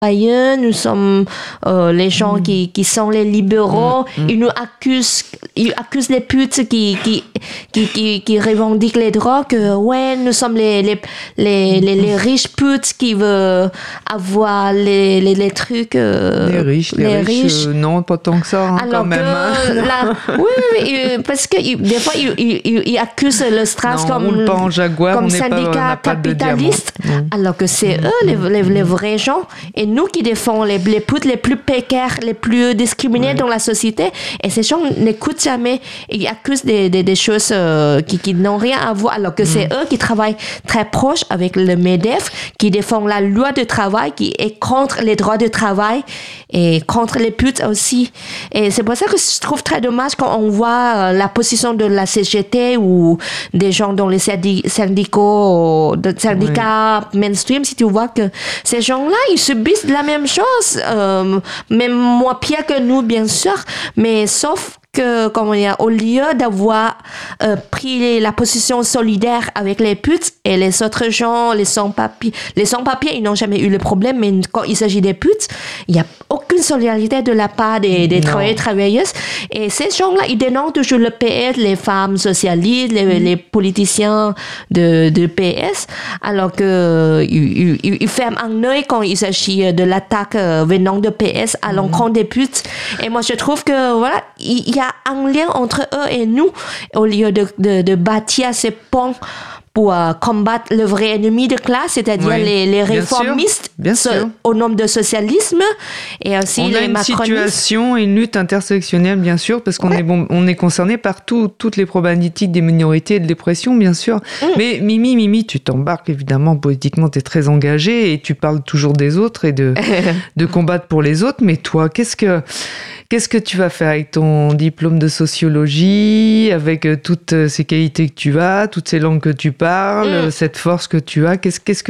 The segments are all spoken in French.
travailleurs, nous sommes les gens qui sont les libéraux. Ils nous accusent les putes qui revendiquent les drogues. Ouais, nous sommes les riches putes qui veulent avoir les trucs. Les riches. Non, pas tant que ça, hein, alors quand même. Oui, parce que des fois ils accusent le Stras comme syndicat capitaliste, alors que c'est eux les vrais gens. Et nous qui défendons les putes les plus précaires, les plus discriminés dans la société, et ces gens n'écoutent jamais. Ils accusent des choses qui n'ont rien à voir, alors que c'est eux qui travaillent très proche avec le MEDEF, qui défendent la loi de travail, qui est contre les droits de travail et contre les putes aussi. Et c'est pour ça que je trouve très dommage quand on voit la position de la CGT ou des gens dans les syndicats mainstream, si tu vois que ces gens-là, ils subissent la même chose, même moins pire que nous, bien sûr, mais sauf que, au lieu d'avoir pris la position solidaire avec les putes et les autres gens, les sans-papiers, ils n'ont jamais eu le problème, mais quand il s'agit des putes, il n'y a aucune solidarité de la part des travailleurs et travailleuses. Et ces gens-là, ils dénoncent toujours le PS, les femmes socialistes, les politiciens de PS, alors que ils ferment un œil quand il s'agit de l'attaque venant de PS à l'encontre des putes. Et moi, je trouve que, voilà, il y a un lien entre eux et nous, au lieu de bâtir ces ponts pour combattre le vrai ennemi de classe, c'est-à-dire les réformistes au nom de socialisme, et aussi les macronistes. On a une situation, une lutte intersectionnelle, bien sûr, parce qu'on est concerné par toutes les problématiques des minorités et de l'oppression, bien sûr. Mais Mimi, tu t'embarques évidemment politiquement, tu es très engagée et tu parles toujours des autres et de combattre pour les autres. Mais toi, qu'est-ce que tu vas faire avec ton diplôme de sociologie, avec toutes ces qualités que tu as, toutes ces langues que tu parles, cette force que tu as? Qu'est-ce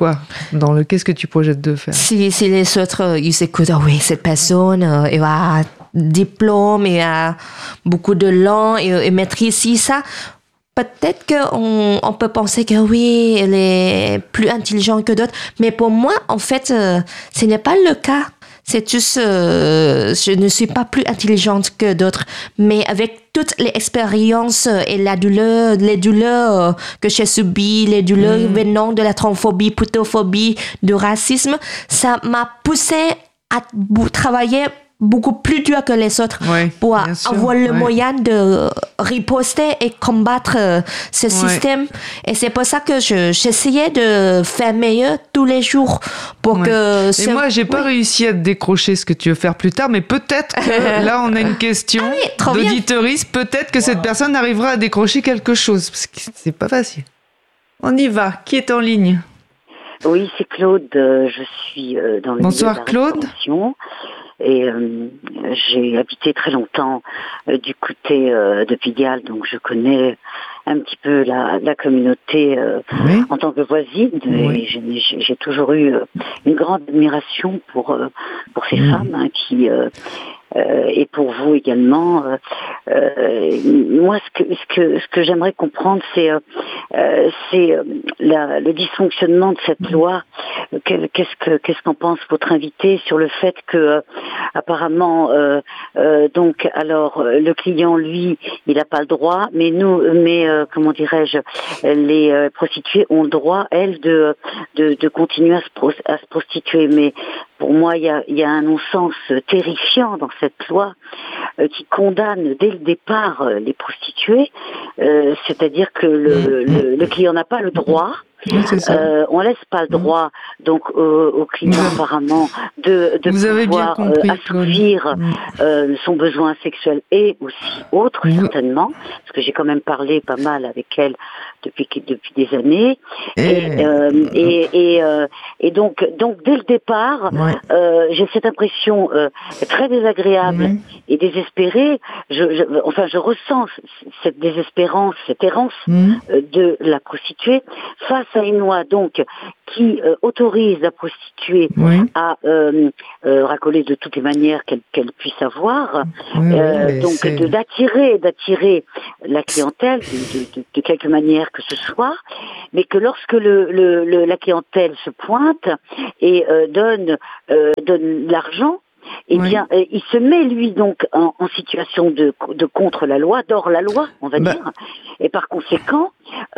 que tu projettes de faire? Si les autres, ils écoutent, oui, cette personne, elle a diplôme, elle a beaucoup de langues, elle maîtrise ça. Peut-être qu'on peut penser que oui, elle est plus intelligente que d'autres, mais pour moi, en fait, ce n'est pas le cas. C'est juste, je ne suis pas plus intelligente que d'autres, mais avec toutes les expériences et les douleurs que j'ai subies, les douleurs venant de la transphobie, putophobie, du racisme, ça m'a poussée à travailler beaucoup plus dur que les autres pour avoir le moyen de riposter et combattre ce système. Et c'est pour ça que j'essayais de faire meilleur tous les jours pour que... Et moi, j'ai pas réussi à décrocher ce que tu veux faire plus tard, mais peut-être que là, on a une question d'auditeuriste. Peut-être que cette personne arrivera à décrocher quelque chose, parce que c'est pas facile. On y va. Qui est en ligne? Oui, c'est Claude. Je suis dans le Bonsoir, Claude. Et j'ai habité très longtemps du côté de Pigalle, donc je connais un petit peu la communauté en tant que voisine. Et j'ai toujours eu une grande admiration pour ces femmes qui et pour vous également. Moi, ce que j'aimerais comprendre, c'est le dysfonctionnement de cette loi. Qu'est-ce qu'en pense votre invité sur le fait que apparemment, donc, alors le client, lui, il n'a pas le droit, mais comment dirais-je, les prostituées ont le droit, elles, de continuer à se prostituer. Mais pour moi, il y a un non-sens terrifiant dans cette loi qui condamne dès le départ les prostituées, c'est-à-dire que le client n'a pas le droit. On laisse pas le droit donc au client apparemment de pouvoir assouvir son besoin sexuel et aussi autre certainement, parce que j'ai quand même parlé pas mal avec elle depuis des années et donc dès le départ j'ai cette impression très désagréable et désespérée. Je ressens cette désespérance, cette errance de la prostituée face ça une loi donc qui autorise la prostituée à racoler de toutes les manières qu'elle puisse avoir, donc d'attirer la clientèle de quelque manière que ce soit, mais que lorsque la clientèle se pointe et donne l'argent, eh bien, il se met lui donc en situation de contre la loi, d'hors la loi, on va dire, et par conséquent,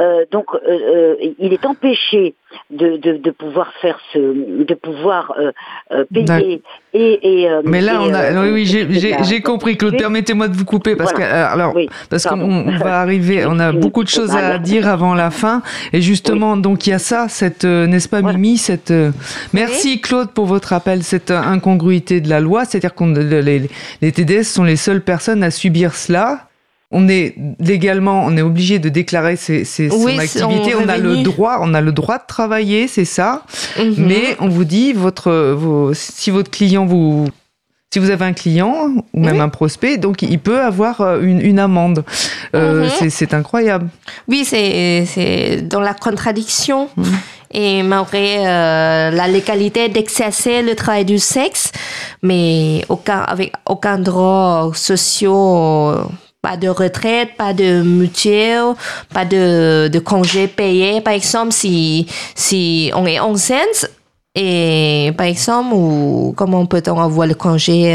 il est empêché de pouvoir faire de pouvoir payer mais là, j'ai compris, Claude. Permettez-moi de vous couper parce qu'on va arriver. On a beaucoup de choses à dire avant la fin, et justement, donc il y a ça, n'est-ce pas, Mimi, Merci, Claude, pour votre appel. Cette incongruité de la loi, c'est-à-dire les TDS sont les seules personnes à subir cela. On est obligé de déclarer son activité. On a le droit de travailler, c'est ça. Mm-hmm. Mais on vous dit si votre client si vous avez un client ou même un prospect, donc il peut avoir une amende. C'est incroyable. Oui, c'est dans la contradiction. Et malgré la légalité d'exercer le travail du sexe, mais avec aucun droit social. Pas de retraite, pas de mutuelle, pas de congé payé. Par exemple, si on est enceinte, et par exemple, comment peut-on avoir le congé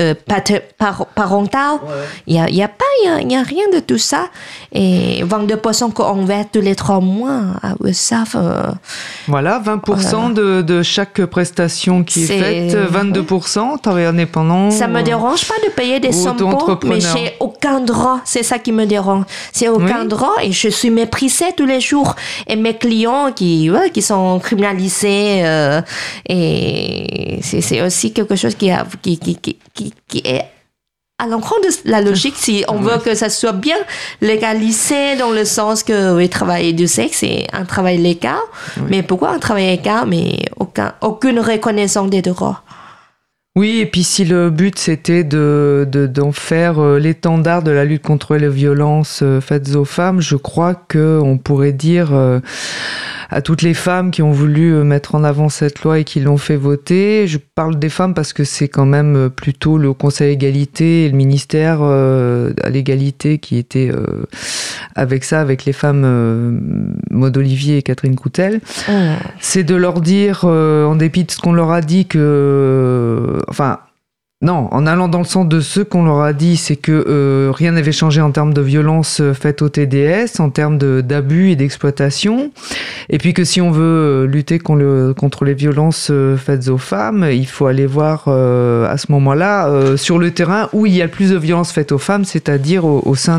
parental? Il y a rien de tout ça. Et 22% qu'on verse tous les 3 mois à USAF. Voilà, 20% de chaque prestation qui est faite, 22% travailleurs indépendants. Ça me dérange pas de payer des impôts, mais j'ai aucun droit. C'est ça qui me dérange. C'est aucun droit et je suis méprisée tous les jours. Et mes clients qui sont criminalisés, et c'est aussi quelque chose qui est à l'encontre de la logique. Si on veut que ça soit bien légalisé dans le sens que le travail du sexe c'est un travail légal, mais pourquoi un travail légal mais aucune reconnaissance des droits? Oui, et puis si le but c'était d'en faire l'étendard de la lutte contre les violences faites aux femmes, je crois qu'on pourrait dire à toutes les femmes qui ont voulu mettre en avant cette loi et qui l'ont fait voter, je parle des femmes parce que c'est quand même plutôt le Conseil égalité et le ministère à l'égalité qui était avec les femmes Maud Olivier et Catherine Coutel, c'est de leur dire, en dépit de ce qu'on leur a dit en allant dans le sens de ce qu'on leur a dit, c'est que rien n'avait changé en termes de violences faites aux TDS, en termes d'abus et d'exploitation, et puis que si on veut lutter contre les violences faites aux femmes, il faut aller voir à ce moment-là sur le terrain où il y a le plus de violences faites aux femmes, c'est-à-dire au sein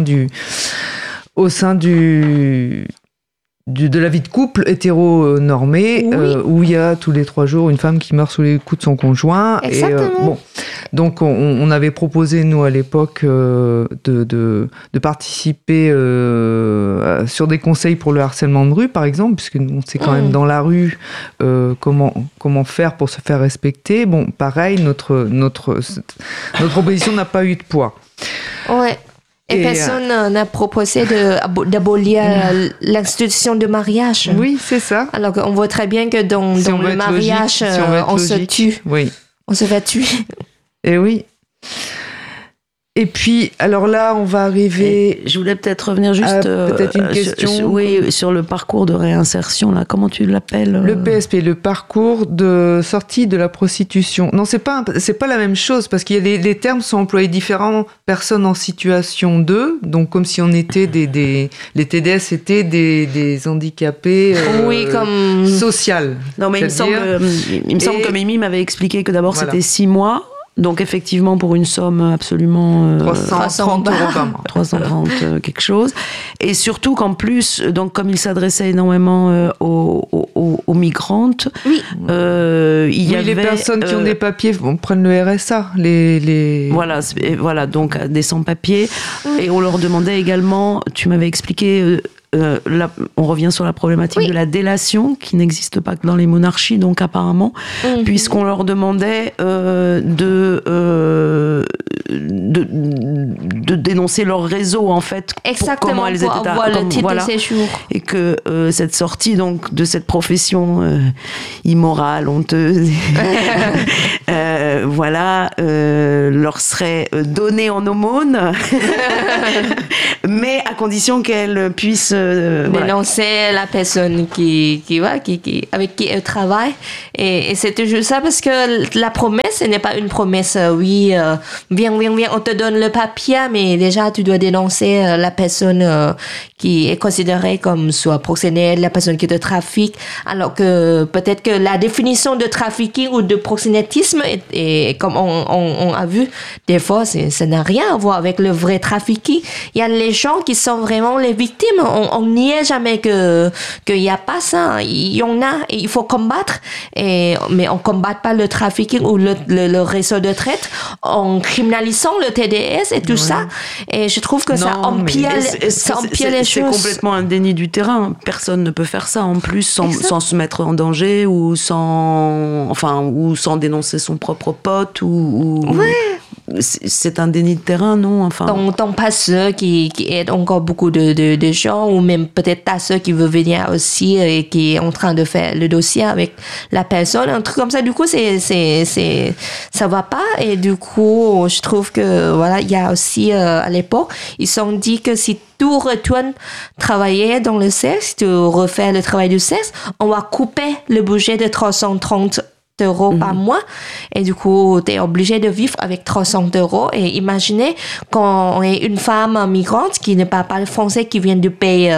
de la vie de couple hétéronormée, où il y a tous les 3 jours une femme qui meurt sous les coups de son conjoint. Exactement. Donc on avait proposé, nous, à l'époque, de participer sur des conseils pour le harcèlement de rue, par exemple, puisque c'est quand même dans la rue comment faire pour se faire respecter. Bon, pareil, notre proposition n'a pas eu de poids. Ouais. Et personne n'a proposé d'abolir l'institution de mariage. Oui, c'est ça. Alors qu'on voit très bien que dans le mariage, on se tue. Oui. On se fait tuer. Et oui. Et puis, alors là, on va arriver... Je voulais peut-être revenir juste... peut-être une question. sur le parcours de réinsertion, là. Comment tu l'appelles Le PSP, le parcours de sortie de la prostitution. Non, c'est pas la même chose, parce que les termes sont employés différents. Personnes en situation 2, donc comme si on était les TDS étaient des handicapés comme... social. Non, mais il me semble que Mimi m'avait expliqué que d'abord c'était 6 mois. Donc effectivement pour une somme absolument 330 euros par mois. 330 quelque chose, et surtout qu'en plus, donc comme il s'adressait énormément aux migrantes, il y avait les personnes qui ont des papiers prennent le RSA, voilà donc des sans-papiers, et on leur demandait également, tu m'avais expliqué là, on revient sur la problématique de la délation qui n'existe pas que dans les monarchies, donc apparemment, puisqu'on leur demandait de dénoncer leur réseau en fait. Exactement, comment elles pour étaient avoir le titre de séjour. Et que cette sortie donc de cette profession immorale, honteuse, leur serait donnée en aumône, mais à condition qu'elle puisse dénoncer la personne avec qui elle travaille. Et c'est toujours ça, parce que la promesse, ce n'est pas une promesse, viens, on te donne le papier, mais déjà tu dois dénoncer la personne qui est considérée comme soit proxénète, la personne qui te trafique, alors que peut-être que la définition de trafficking ou de proxénétisme est comme on a vu, des fois, ça n'a rien à voir avec le vrai trafficking. Il y a les gens qui sont vraiment les victimes. On n'y est jamais qu'il n'y a pas ça. Il y en a et il faut combattre. Mais on ne combat pas le trafficking ou le réseau de traite en criminalisant le TDS et tout ça. Et je trouve que ça empire les choses. C'est complètement un déni du terrain. Personne ne peut faire ça en plus sans se mettre en danger ou sans dénoncer son propre pote c'est un déni de terrain, non? Ton passeur qui aide encore beaucoup de gens, ou même peut-être ta soeur qui veut venir aussi et qui est en train de faire le dossier avec la personne, un truc comme ça. Du coup, ça va pas. Et du coup, je trouve que il y a aussi à l'époque, ils se sont dit que si tu retournes travailler dans le sexe, tu refais le travail du sexe, on va couper le budget de 330 € par mois, et du coup tu es obligé de vivre avec 300 €. Et imaginez quand on est une femme migrante qui ne parle pas le français, qui vient du pays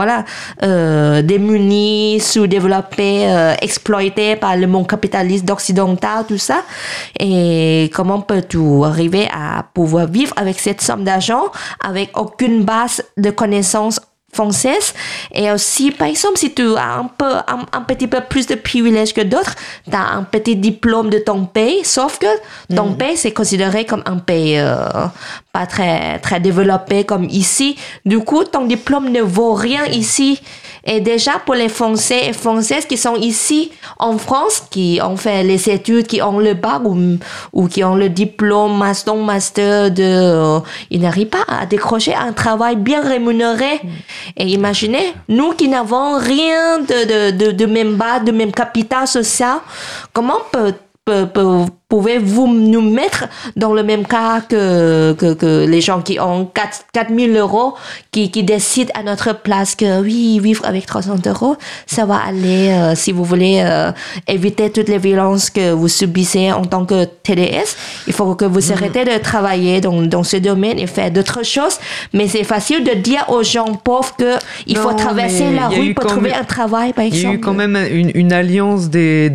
démunis, sous-développé, exploité par le monde capitaliste occidental, tout ça, et comment peux-tu arriver à pouvoir vivre avec cette somme d'argent avec aucune base de connaissances française? Et aussi, par exemple, si tu as un petit peu plus de privilèges que d'autres, tu as un petit diplôme de ton pays, sauf que ton pays, c'est considéré comme un pays pas très, très développé comme ici. Du coup, ton diplôme ne vaut rien ici. Et déjà, pour les Français et Françaises qui sont ici en France, qui ont fait les études, qui ont le bac ou qui ont le diplôme master ils n'arrivent pas à décrocher un travail bien rémunéré. Et imaginez, nous qui n'avons rien de même bas, de même capital social, comment pouvez-vous nous mettre dans le même cas que les gens qui ont 4 000 € qui décident à notre place que oui, vivre avec 300 €, ça va aller, si vous voulez éviter toutes les violences que vous subissez en tant que TDS, il faut que vous arrêtez de travailler dans ce domaine et faire d'autres choses. Mais c'est facile de dire aux gens pauvres qu'il faut traverser la rue pour trouver un travail, par exemple. Il y a eu quand même une alliance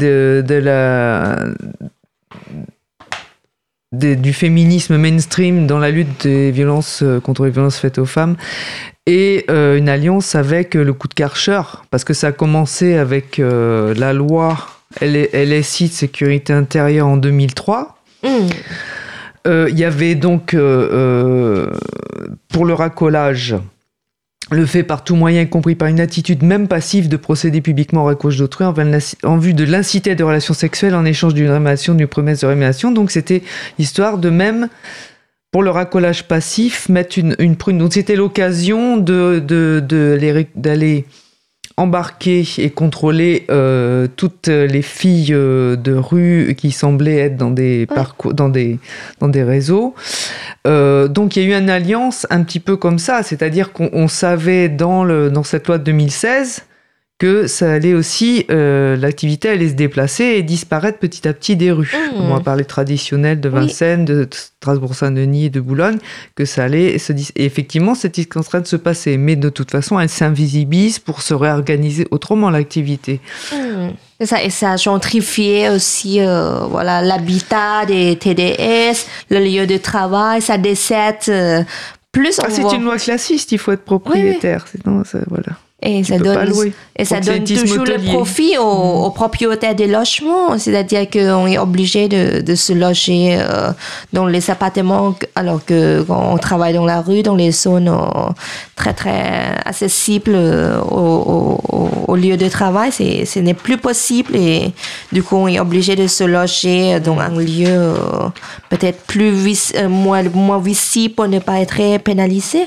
du féminisme mainstream dans la lutte des violences contre les violences faites aux femmes, et une alliance avec le coup de Karcher, parce que ça a commencé avec la loi LSI de sécurité intérieure en 2003. Il y avait donc pour le racolage, le fait par tout moyen, y compris par une attitude même passive, de procéder publiquement au racolage d'autrui en vue de l'inciter à des relations sexuelles en échange d'une rémunération, d'une promesse de rémunération. Donc c'était histoire de même, pour le racolage passif, mettre une prune. Donc c'était l'occasion d'aller embarquer et contrôler toutes les filles de rue qui semblaient être dans des parcours, dans des réseaux. Donc il y a eu une alliance un petit peu comme ça, c'est-à-dire qu'on savait dans cette loi de 2016 que ça allait aussi, l'activité allait se déplacer et disparaître petit à petit des rues. On va parler traditionnel de Vincennes, de Strasbourg-Saint-Denis et de Boulogne, que ça allait et effectivement, c'est en train de se passer. Mais de toute façon, elle s'invisibilise pour se réorganiser autrement, l'activité. C'est ça, et ça a gentrifié aussi l'habitat des TDS, le lieu de travail, ça dessert plus. C'est une loi classiste, il faut être propriétaire, sinon voilà. Et ça donne toujours le profit aux propriétaires des logements. C'est-à-dire qu'on est obligé de se loger dans les appartements, alors que quand on travaille dans la rue, dans les zones très, très accessibles au lieu de travail, ce n'est plus possible. Et du coup, on est obligé de se loger dans un lieu peut-être moins visible pour ne pas être pénalisé.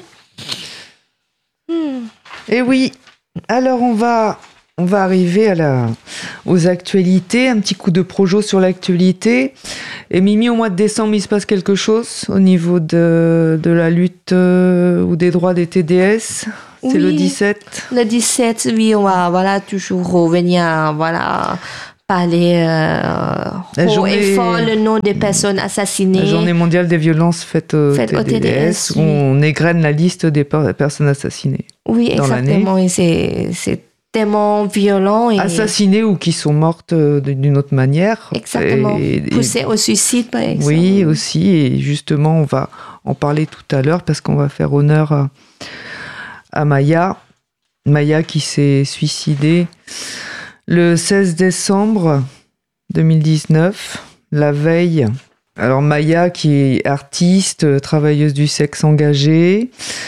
Et oui, alors on va arriver aux actualités, un petit coup de projo sur l'actualité. Et Mimi, au mois de décembre, il se passe quelque chose au niveau de la lutte ou des droits des TDS. C'est le 17. Le 17, oui, on va toujours revenir, parler haut et fort le nom des personnes assassinées. La journée mondiale des violences faites au TDS, où on égrène la liste des personnes assassinées. Oui, exactement. Et c'est tellement violent. Assassinées ou qui sont mortes d'une autre manière. Exactement. Poussées au suicide, par exemple. Oui, aussi. Et justement, on va en parler tout à l'heure parce qu'on va faire honneur à Maya. Maya qui s'est suicidée le 16 décembre 2019, la veille. Alors Maya, qui est artiste, travailleuse du sexe engagée,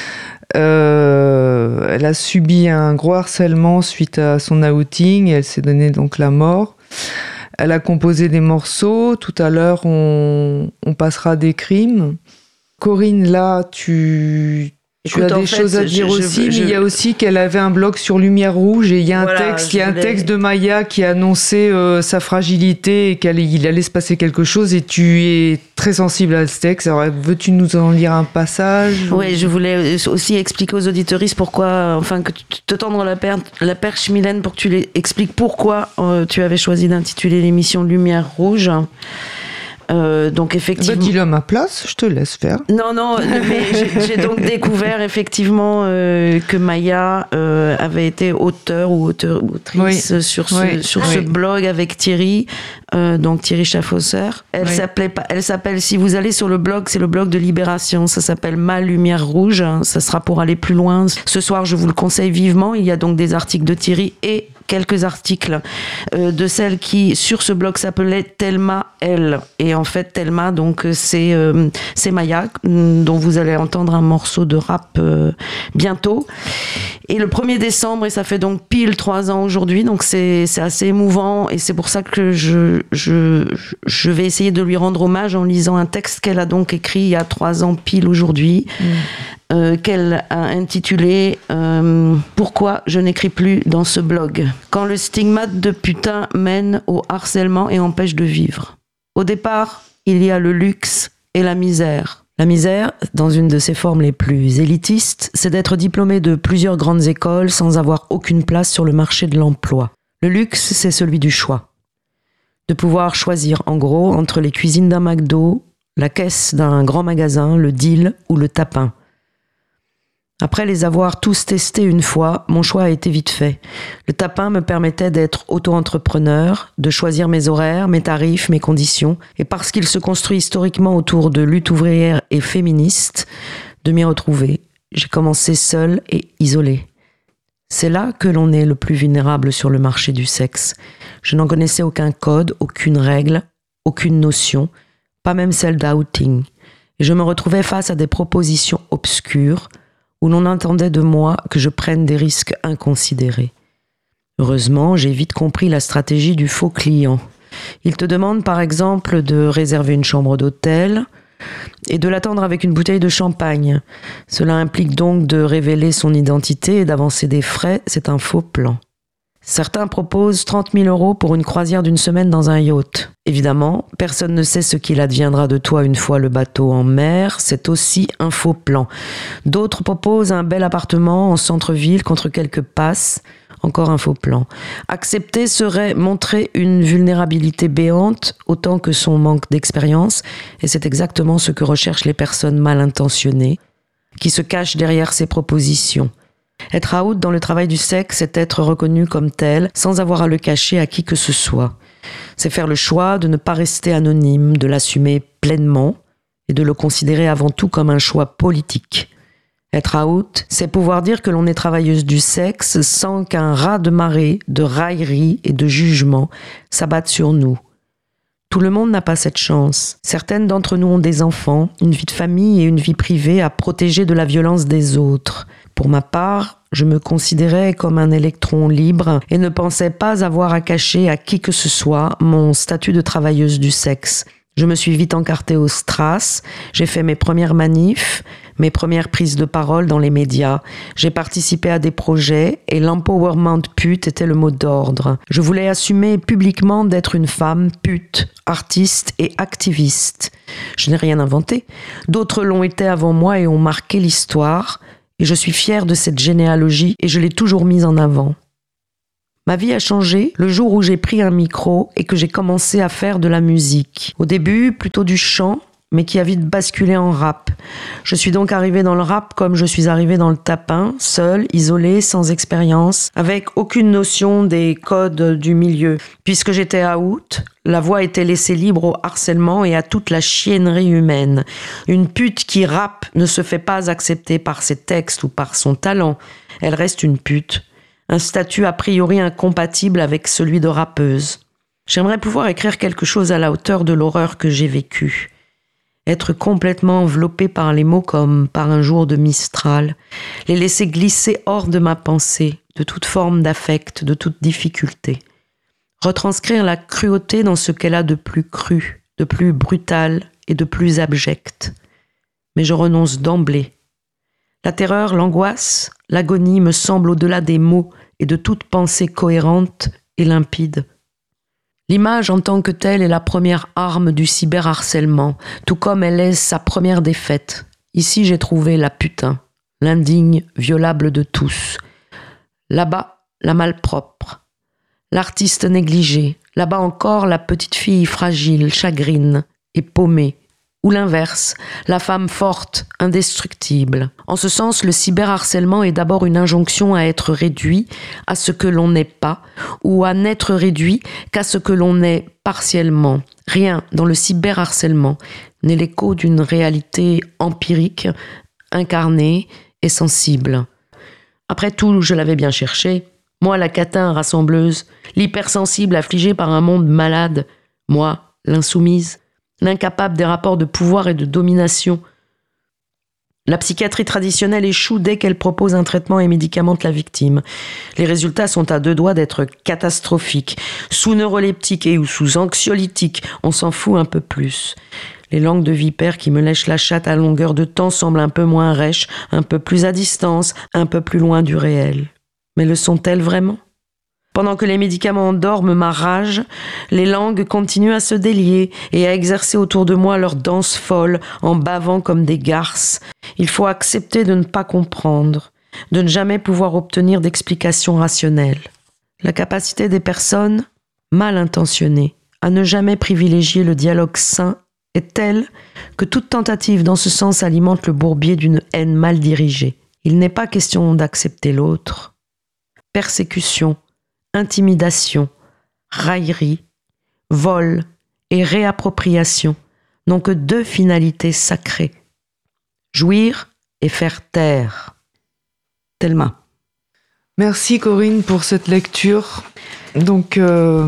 elle a subi un gros harcèlement suite à son outing et elle s'est donné donc la mort. Elle a composé des morceaux. Tout à l'heure, on passera des crimes. Corinne, là, tu as des choses à dire aussi, mais il y a aussi qu'elle avait un blog sur Lumière Rouge et il y a un texte de Maya qui annonçait sa fragilité et qu'il allait se passer quelque chose et tu es très sensible à ce texte. Alors, veux-tu nous en lire un passage? Oui, je voulais aussi expliquer aux auditeuristes pourquoi, que te tendre la perche, Mylène, pour que tu expliques pourquoi tu avais choisi d'intituler l'émission Lumière Rouge. Donc effectivement. Dis-le à ma place, je te laisse faire. Non, mais j'ai donc découvert effectivement que Maya avait été autrice sur ce blog avec Thierry, donc Thierry Schaffhauser. Elle s'appelle, si vous allez sur le blog, c'est le blog de Libération, ça s'appelle Ma Lumière Rouge, ça sera pour aller plus loin. Ce soir, je vous le conseille vivement, il y a donc des articles de Thierry et quelques articles de celle qui, sur ce blog, s'appelait Thelma L. Et en fait, Thelma, donc, c'est Maya, dont vous allez entendre un morceau de rap bientôt. Et le 1er décembre, et ça fait donc pile 3 ans aujourd'hui, donc c'est assez émouvant, et c'est pour ça que je vais essayer de lui rendre hommage en lisant un texte qu'elle a donc écrit il y a 3 ans pile aujourd'hui. Qu'elle a intitulé « Pourquoi je n'écris plus dans ce blog ?» Quand le stigmate de putain mène au harcèlement et empêche de vivre. Au départ, il y a le luxe et la misère. La misère, dans une de ses formes les plus élitistes, c'est d'être diplômé de plusieurs grandes écoles sans avoir aucune place sur le marché de l'emploi. Le luxe, c'est celui du choix. De pouvoir choisir en gros entre les cuisines d'un McDo, la caisse d'un grand magasin, le deal ou le tapin. Après les avoir tous testés une fois, mon choix a été vite fait. Le tapin me permettait d'être auto-entrepreneur, de choisir mes horaires, mes tarifs, mes conditions, et parce qu'il se construit historiquement autour de lutte ouvrière et féministe, de m'y retrouver. J'ai commencé seule et isolée. C'est là que l'on est le plus vulnérable sur le marché du sexe. Je n'en connaissais aucun code, aucune règle, aucune notion, pas même celle d'outing. Et je me retrouvais face à des propositions obscures, où l'on attendait de moi que je prenne des risques inconsidérés. Heureusement, j'ai vite compris la stratégie du faux client. Il te demande par exemple de réserver une chambre d'hôtel et de l'attendre avec une bouteille de champagne. Cela implique donc de révéler son identité et d'avancer des frais, c'est un faux plan. Certains proposent 30 000 € pour une croisière d'une semaine dans un yacht. Évidemment, personne ne sait ce qu'il adviendra de toi une fois le bateau en mer, c'est aussi un faux plan. D'autres proposent un bel appartement en centre-ville contre quelques passes, encore un faux plan. Accepter serait montrer une vulnérabilité béante autant que son manque d'expérience, et c'est exactement ce que recherchent les personnes mal intentionnées, qui se cachent derrière ces propositions. Être out dans le travail du sexe, c'est être reconnu comme tel, sans avoir à le cacher à qui que ce soit. C'est faire le choix de ne pas rester anonyme, de l'assumer pleinement et de le considérer avant tout comme un choix politique. Être out, c'est pouvoir dire que l'on est travailleuse du sexe sans qu'un raz-de-marée de raillerie et de jugement s'abatte sur nous. Tout le monde n'a pas cette chance. Certaines d'entre nous ont des enfants, une vie de famille et une vie privée à protéger de la violence des autres. Pour ma part, je me considérais comme un électron libre et ne pensais pas avoir à cacher à qui que ce soit mon statut de travailleuse du sexe. Je me suis vite encartée au Stras, j'ai fait mes premières manifs, mes premières prises de parole dans les médias. J'ai participé à des projets et l'empowerment pute était le mot d'ordre. Je voulais assumer publiquement d'être une femme pute, artiste et activiste. Je n'ai rien inventé. D'autres l'ont été avant moi et ont marqué l'histoire. Et je suis fière de cette généalogie et je l'ai toujours mise en avant. Ma vie a changé le jour où j'ai pris un micro et que j'ai commencé à faire de la musique. Au début, plutôt du chant, mais qui a vite basculé en rap. Je suis donc arrivée dans le rap comme je suis arrivée dans le tapin, seule, isolée, sans expérience, avec aucune notion des codes du milieu. Puisque j'étais out, la voix était laissée libre au harcèlement et à toute la chiennerie humaine. Une pute qui rappe ne se fait pas accepter par ses textes ou par son talent. Elle reste une pute. Un statut a priori incompatible avec celui de rappeuse. J'aimerais pouvoir écrire quelque chose à la hauteur de l'horreur que j'ai vécue. Être complètement enveloppé par les mots comme par un jour de Mistral, les laisser glisser hors de ma pensée, de toute forme d'affect, de toute difficulté. Retranscrire la cruauté dans ce qu'elle a de plus cru, de plus brutal et de plus abject. Mais je renonce d'emblée. La terreur, l'angoisse, l'agonie me semblent au-delà des mots et de toute pensée cohérente et limpide. L'image en tant que telle est la première arme du cyberharcèlement, tout comme elle est sa première défaite. Ici, j'ai trouvé la putain, l'indigne, violable de tous. Là-bas, la malpropre, l'artiste négligé. Là-bas encore, la petite fille fragile, chagrine et paumée. Ou l'inverse, la femme forte, indestructible. En ce sens, le cyberharcèlement est d'abord une injonction à être réduit à ce que l'on n'est pas, ou à n'être réduit qu'à ce que l'on est partiellement. Rien dans le cyberharcèlement n'est l'écho d'une réalité empirique, incarnée et sensible. Après tout, je l'avais bien cherché. Moi, la catin rassembleuse, l'hypersensible affligée par un monde malade. Moi, l'insoumise. L'incapable des rapports de pouvoir et de domination. La psychiatrie traditionnelle échoue dès qu'elle propose un traitement et médicamente la victime. Les résultats sont à deux doigts d'être catastrophiques. Sous neuroleptique et ou sous anxiolytique, on s'en fout un peu plus. Les langues de vipère qui me lèchent la chatte à longueur de temps semblent un peu moins rêches, un peu plus à distance, un peu plus loin du réel. Mais le sont-elles vraiment ? Pendant que les médicaments endorment ma rage, les langues continuent à se délier et à exercer autour de moi leur danse folle en bavant comme des garces. Il faut accepter de ne pas comprendre, de ne jamais pouvoir obtenir d'explications rationnelles. La capacité des personnes, mal intentionnées, à ne jamais privilégier le dialogue sain est telle que toute tentative dans ce sens alimente le bourbier d'une haine mal dirigée. Il n'est pas question d'accepter l'autre. Persécution, intimidation, raillerie, vol et réappropriation n'ont que deux finalités sacrées. Jouir et faire taire. Thelma. Merci Corinne pour cette lecture. Donc,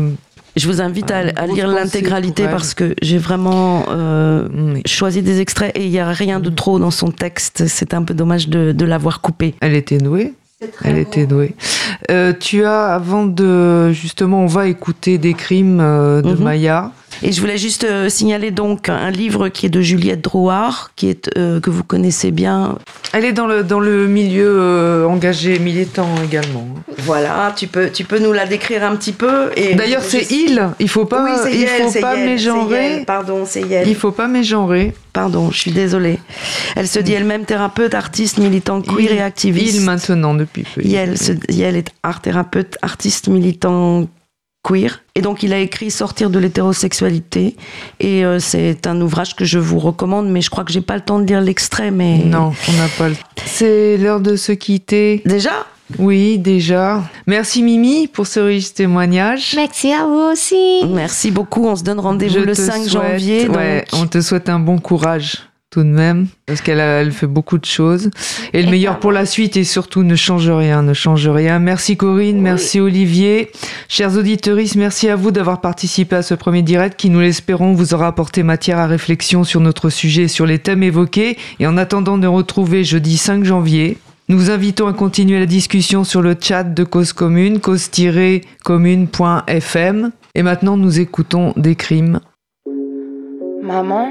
je vous invite à lire l'intégralité parce que j'ai vraiment choisi des extraits et il n'y a rien de trop dans son texte. C'est un peu dommage de l'avoir coupé. Elle était douée. Elle était douée. Tu as, avant de... Justement, on va écouter Des crimes de Maya. Et je voulais juste signaler donc un livre qui est de Juliette Drouard, qui est, que vous connaissez bien. Elle est dans le milieu engagé, militant également. Voilà, tu peux nous la décrire un petit peu. Et d'ailleurs, c'est il. Il faut pas, oui, faut pas mégenrer. Pardon, c'est Yel. Il faut pas mégenrer. Pardon, je suis désolée. Elle se dit elle-même thérapeute, artiste, militant queer et activiste. Il maintenant depuis peu. Yel est art thérapeute, artiste, militant queer. Et donc il a écrit Sortir de l'hétérosexualité et c'est un ouvrage que je vous recommande, mais je crois que j'ai pas le temps de lire l'extrait. Mais non, on n'a pas le temps. C'est l'heure de se quitter. Déjà ? Oui, déjà. Merci Mimi pour ce riche témoignage. Merci à vous aussi. Merci beaucoup. On se donne rendez-vous le 5 janvier. Ouais, on te souhaite un bon courage. tout de même, parce qu'elle fait beaucoup de choses. Et le meilleur pour la suite, et surtout, ne change rien. Merci Corinne, merci Olivier. Chers auditeurs, merci à vous d'avoir participé à ce premier direct qui, nous l'espérons, vous aura apporté matière à réflexion sur notre sujet, sur les thèmes évoqués. Et en attendant de retrouver jeudi 5 janvier, nous vous invitons à continuer la discussion sur le chat de Cause Commune, cause-commune.fm. Et maintenant, nous écoutons Des crimes. Maman,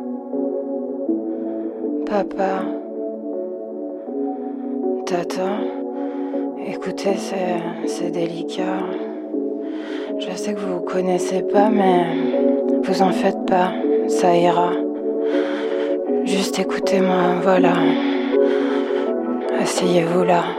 papa, tata, écoutez, c'est délicat. Je sais que vous ne connaissez pas, mais vous en faites pas, ça ira. Juste écoutez-moi, voilà. Asseyez-vous là.